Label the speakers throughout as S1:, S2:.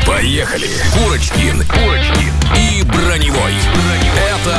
S1: Поехали! Курочкин и Броневой. Это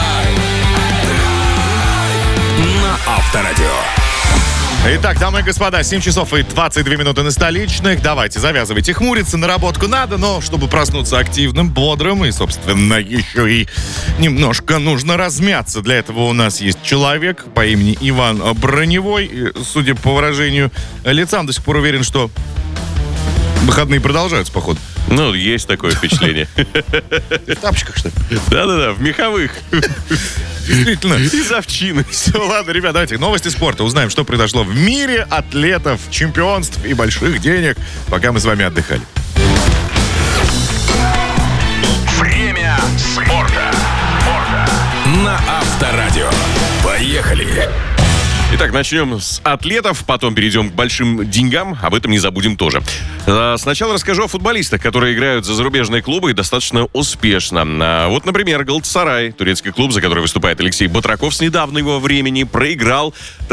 S1: на Авторадио.
S2: Итак, дамы и господа, 7 часов и 22 минуты на столичных. Давайте, завязывайте хмуриться, наработку надо, но чтобы проснуться активным, бодрым и, собственно, еще и немножко нужно размяться. Для этого у нас есть человек по имени Иван Броневой. И, судя по выражению лица, он до сих пор уверен, что выходные продолжаются, походу.
S3: Ну, есть такое впечатление.
S2: В тапочках, что ли?
S3: Да-да-да, в меховых.
S2: Действительно.
S3: Из овчины.
S2: Все, ладно, ребят, давайте новости спорта. Узнаем, что произошло в мире атлетов, чемпионств и больших денег, пока мы с вами отдыхали.
S1: Время спорта. На Авторадио. Поехали!
S3: Итак, начнем с атлетов, потом перейдем к большим деньгам, об этом не забудем тоже. Сначала расскажу о футболистах, которые играют за зарубежные клубы и достаточно успешно. Вот, например, Галатасарай, турецкий клуб, за который выступает Алексей Батраков, с недавнего времени проиграл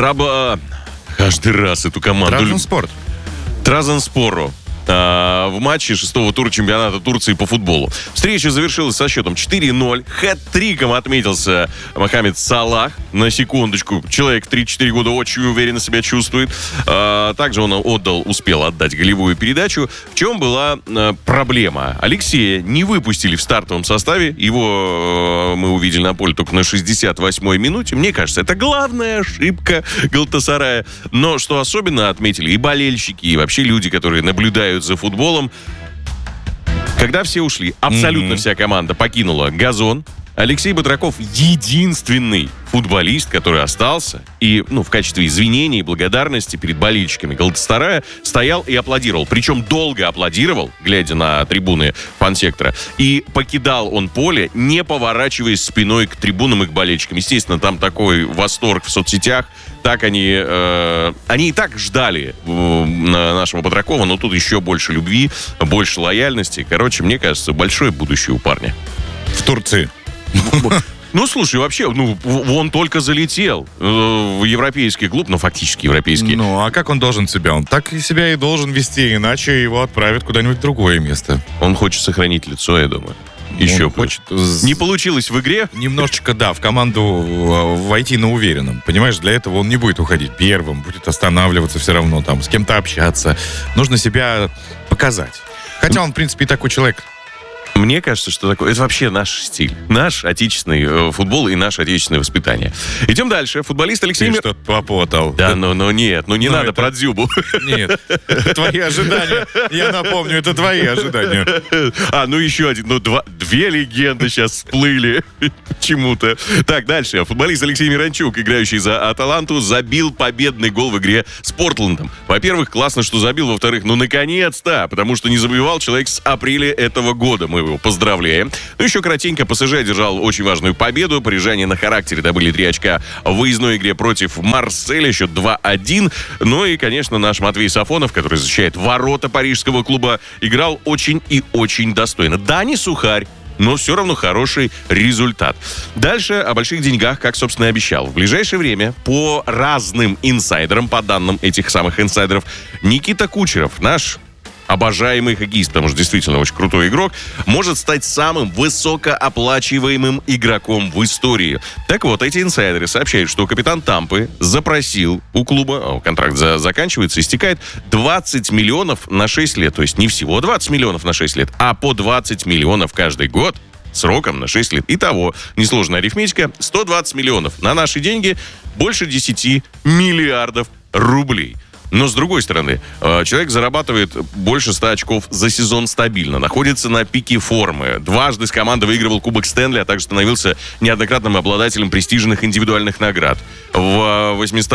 S3: каждый раз эту команду. Тразонспору. В матче 6-го тура чемпионата Турции по футболу. Встреча завершилась со счетом 4-0. Хэт-триком отметился Мохаммед Салах. На секундочку. Человек 34 года очень уверенно себя чувствует. Также он успел отдать голевую передачу. В чем была проблема? Алексея не выпустили в стартовом составе. Его мы увидели на поле только на 68-й минуте. Мне кажется, это главная ошибка Галатасарая. Но что особенно отметили и болельщики, и вообще люди, которые наблюдают за футболом. Когда все ушли, абсолютно вся команда покинула газон, Алексей Батраков единственный футболист, который остался и, в качестве извинений и благодарности перед болельщиками Галатасарая стоял и аплодировал. Причем долго аплодировал, глядя на трибуны фан-сектора. И покидал он поле, не поворачиваясь спиной к трибунам и к болельщикам. Естественно, там такой восторг в соцсетях. Так они и так ждали нашего Батракова, но тут еще больше любви, больше лояльности. Короче, мне кажется, большое будущее у парня.
S2: В Турции.
S3: Ну, слушай, вообще, он только залетел в европейский клуб, фактически европейский.
S2: Ну, а как он должен себя? Он так и себя и должен вести, иначе его отправят куда-нибудь в другое место.
S3: Он хочет сохранить лицо, я думаю. Еще хочет. Не получилось в игре.
S2: Немножечко, в команду войти на уверенном. Понимаешь, для этого он не будет уходить первым, будет останавливаться все равно, там, с кем-то общаться. Нужно себя показать. Хотя он, в принципе, и такой человек.
S3: Мне кажется, что такое... Это вообще наш стиль. Наш отечественный футбол и наше отечественное воспитание. Идем дальше. Футболист Алексей...
S2: Ты что-то попутал.
S3: Да, нет. Не надо про Дзюбу.
S2: Нет. Твои ожидания. Я напомню, это твои ожидания.
S3: Еще один. Две легенды сейчас всплыли. Почему-то. Так, дальше. Футболист Алексей Миранчук, играющий за Аталанту, забил победный гол в игре с Портландом. Во-первых, классно, что забил. Во-вторых, наконец-то. Потому что не забивал человек с апреля этого года. Мы его поздравляем. Еще кратенько, ПСЖ одержал очень важную победу. Парижане на характере добыли 3 очка в выездной игре против Марселя, счет 2-1. Ну и, конечно, наш Матвей Сафонов, который защищает ворота парижского клуба, играл очень и очень достойно. Да, не сухарь, но все равно хороший результат. Дальше о больших деньгах, как, собственно, и обещал. В ближайшее время, по разным инсайдерам, по данным этих самых инсайдеров, Никита Кучеров, наш обожаемый хоккеист, потому что действительно очень крутой игрок, может стать самым высокооплачиваемым игроком в истории. Так вот, эти инсайдеры сообщают, что капитан Тампы запросил у клуба, контракт заканчивается, истекает 20 миллионов на 6 лет. То есть не всего 20 миллионов на 6 лет, а по 20 миллионов каждый год сроком на 6 лет. Итого, несложная арифметика, 120 миллионов. На наши деньги больше 10 миллиардов рублей. Но, с другой стороны, человек зарабатывает больше 100 очков за сезон стабильно, находится на пике формы. Дважды с командой выигрывал Кубок Стэнли, а также становился неоднократным обладателем престижных индивидуальных наград. В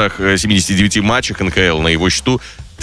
S3: 879 матчах НХЛ на его счету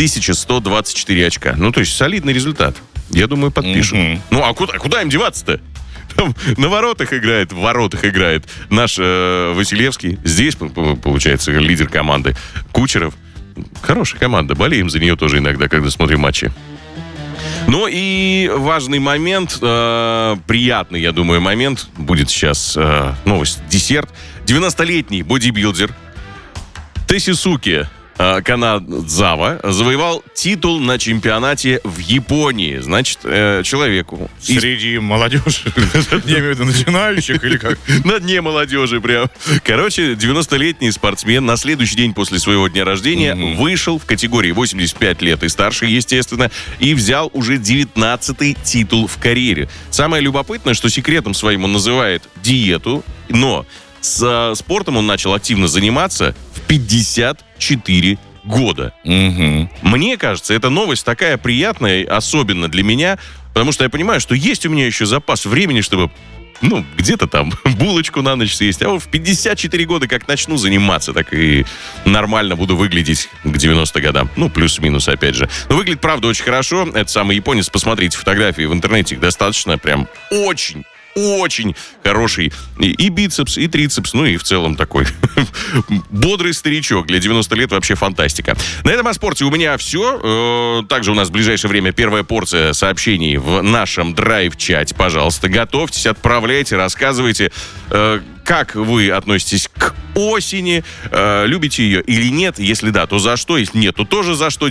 S3: 1124 очка. То есть солидный результат. Я думаю, подпишем. А куда им деваться-то? Там в воротах играет наш Василевский. Здесь, получается, лидер команды Кучеров. Хорошая команда. Болеем за нее тоже иногда, когда смотрим матчи. Ну и важный момент, приятный, я думаю, момент. Будет сейчас новость, десерт. 90-летний бодибилдер Тесисуки Канадзава завоевал титул на чемпионате в Японии. Значит, человеку...
S2: Среди молодежи? Я имею в виду начинающих или как?
S3: На дне молодежи прям. Короче, 90-летний спортсмен на следующий день после своего дня рождения вышел в категории 85 лет и старше, естественно, и взял уже 19-й титул в карьере. Самое любопытное, что секретом своим он называет диету, но с спортом он начал активно заниматься в 54 года. Мне кажется, эта новость такая приятная, особенно для меня, потому что я понимаю, что есть у меня еще запас времени, чтобы, где-то там булочку на ночь съесть. А вот в 54 года как начну заниматься, так и нормально буду выглядеть к 90 годам. Плюс-минус, опять же. Но выглядит, правда, очень хорошо. Это самый японец. Посмотрите фотографии в интернете. Их достаточно прям очень хороший и бицепс, и трицепс, и в целом такой бодрый старичок. Для 90 лет вообще фантастика. На этом о спорте у меня все. Также у нас в ближайшее время первая порция сообщений в нашем драйв-чате. Пожалуйста, готовьтесь, отправляйте, рассказывайте, как вы относитесь к осени, любите ее или нет. Если да, то за что? Если нет, то тоже за что.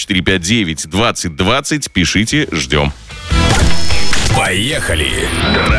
S3: 915-459-2020. Пишите, ждем.
S1: Поехали!